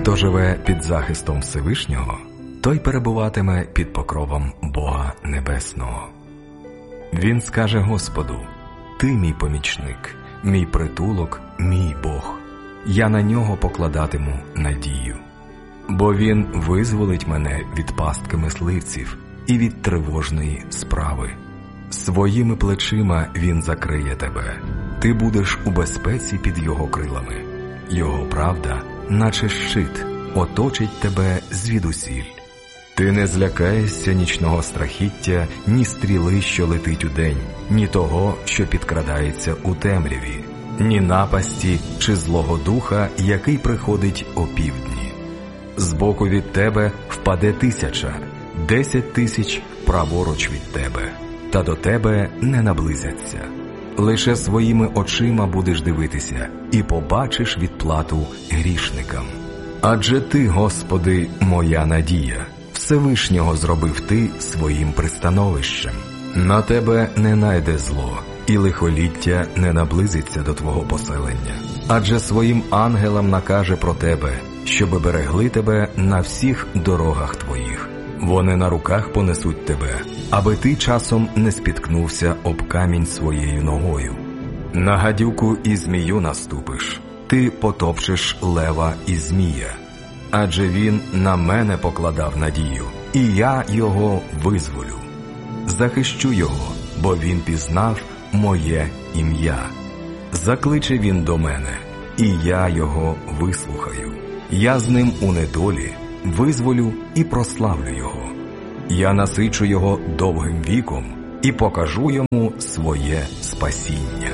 Хто живе під захистом Всевишнього, той перебуватиме під покровом Бога Небесного. Він скаже Господу: «Ти мій помічник, мій притулок, мій Бог. Я на нього покладатиму надію. Бо він визволить мене від пастки мисливців і від тривожної справи. Своїми плечима він закриє тебе. Ти будеш у безпеці під його крилами. Його правда, наче щит, оточить тебе звідусіль. Ти не злякаєшся нічного страхіття, ні стріли, що летить удень, ні того, що підкрадається у темряві, ні напасті чи злого духа, який приходить опівдні. Збоку від тебе впаде 1000, 10 000 праворуч від тебе, та до тебе не наблизяться. Лише своїми очима будеш дивитися і побачиш відплату грішникам. Адже ти, Господи, моя надія, Всевишнього зробив ти своїм пристановищем. На тебе не найде зло, і лихоліття не наблизиться до твого поселення. Адже своїм ангелам накаже про тебе, щоби берегли тебе на всіх дорогах твоїх. Вони на руках понесуть тебе, аби ти часом не спіткнувся об камінь своєю ногою. На гадюку і змію наступиш, ти потопчеш лева і змія. Адже він на мене покладав надію, і я його визволю. Захищу його, бо він пізнав моє ім'я. Закличе він до мене, і я його вислухаю. Я з ним у недолі визволю і прославлю його. Я насичу його довгим віком і покажу йому своє спасіння.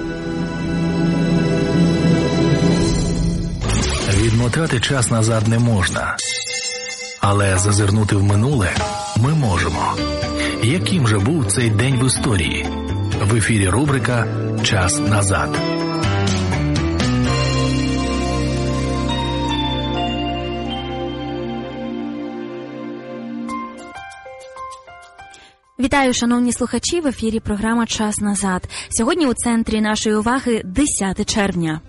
Відмотати час назад не можна, але зазирнути в минуле ми можемо. Яким же був цей день в історії? В ефірі рубрика «Час назад». Вітаю, шановні слухачі, в ефірі програма «Час назад». Сьогодні у центрі нашої уваги 10 червня.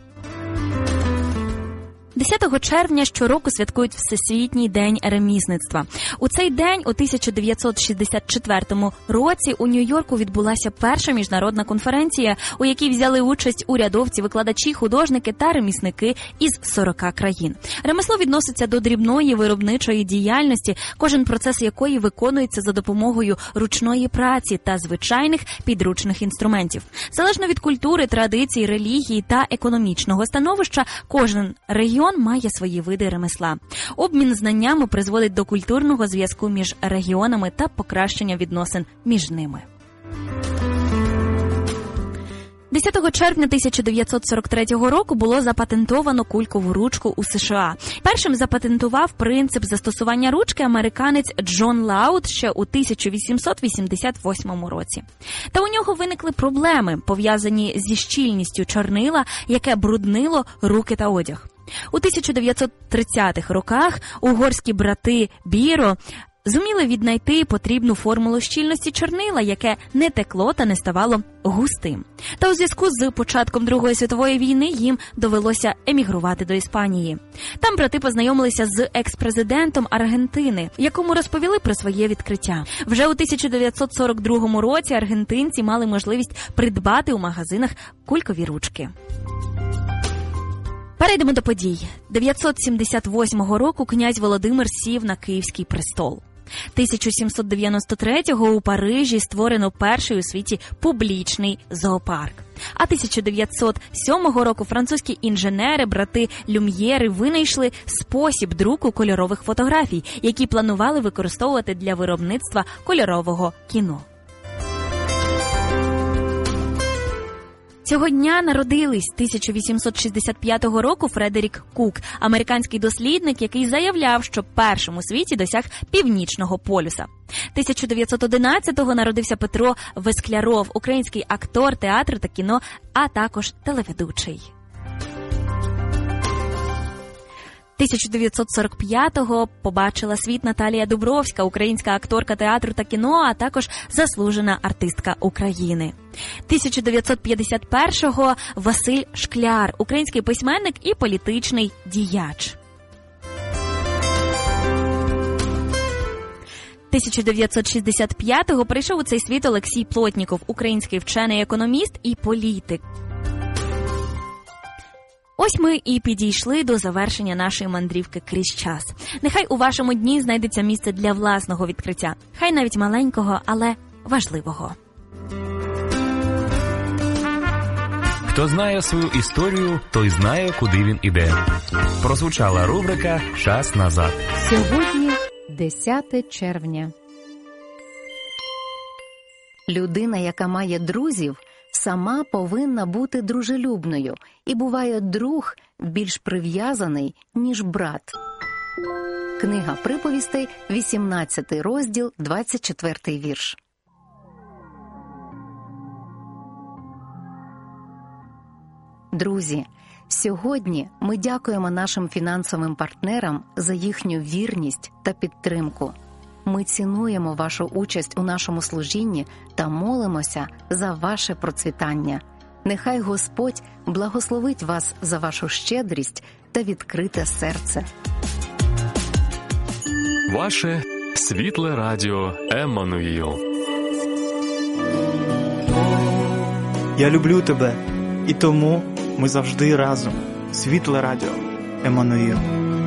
10 червня щороку святкують Всесвітній день ремісництва. У цей день, у 1964 році, у Нью-Йорку відбулася перша міжнародна конференція, у якій взяли участь урядовці, викладачі, художники та ремісники із 40 країн. Ремесло відноситься до дрібної виробничої діяльності, кожен процес якої виконується за допомогою ручної праці та звичайних підручних інструментів. Залежно від культури, традицій, релігії та економічного становища, кожен регіон має свої види ремесла. Обмін знаннями призводить до культурного зв'язку між регіонами та покращення відносин між ними. 10 червня 1943 року було запатентовано кулькову ручку у США. Першим запатентував принцип застосування ручки американець Джон Лаут ще у 1888 році. Та у нього виникли проблеми, пов'язані зі щільністю чорнила, яке бруднило руки та одяг. У 1930-х роках угорські брати Біро зуміли віднайти потрібну формулу щільності чорнила, яке не текло та не ставало густим. Та у зв'язку з початком Другої світової війни їм довелося емігрувати до Іспанії. Там брати познайомилися з екс-президентом Аргентини, якому розповіли про своє відкриття. Вже у 1942 році аргентинці мали можливість придбати у магазинах кулькові ручки. Перейдемо до подій. 978 року князь Володимир сів на Київський престол. 1793-го у Парижі створено перший у світі публічний зоопарк. А 1907 року французькі інженери, брати Люм'єри, винайшли спосіб друку кольорових фотографій, які планували використовувати для виробництва кольорового кіно. Цього дня народились 1865 року Фредерік Кук, американський дослідник, який заявляв, що першим у світі досяг північного полюса. 1911-го народився Петро Вескляров, український актор театру та кіно, а також телеведучий. 1945-го побачила світ Наталія Дубровська, українська акторка театру та кіно, а також заслужена артистка України. 1951-го Василь Шкляр, український письменник і політичний діяч. 1965-го прийшов у цей світ Олексій Плотніков, український вчений-економіст і політик. Ось ми і підійшли до завершення нашої мандрівки крізь час. Нехай у вашому дні знайдеться місце для власного відкриття. Хай навіть маленького, але важливого. Хто знає свою історію, той знає, куди він іде. Прозвучала рубрика «Час назад». Сьогодні 10 червня. Людина, яка має друзів, сама повинна бути дружелюбною, і буває друг більш прив'язаний, ніж брат. Книга приповістей, 18 розділ, 24 вірш. Друзі, сьогодні ми дякуємо нашим фінансовим партнерам за їхню вірність та підтримку. Ми цінуємо вашу участь у нашому служінні та молимося за ваше процвітання. Нехай Господь благословить вас за вашу щедрість та відкрите серце. Ваше світле радіо Еммануїл. Я люблю тебе, і тому ми завжди разом. Світле радіо Еммануїл.